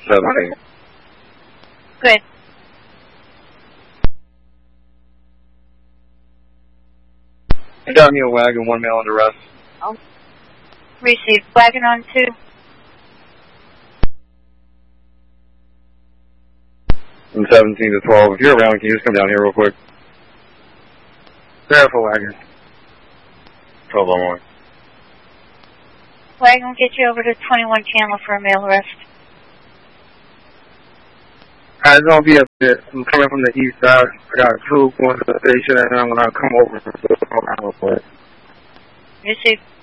17. Good. Got me a wagon, 1 male under arrest. Received. Wagon on 2. From 17 to 12. If you're around, can you just come down here real quick? Verify wagon. 12 on 1. Wagon will get you over to 21 Chandler for a mail arrest. It's going to be a bit. I'm coming from the east side. I got a crew going to the station, and I'm going to come over. Received.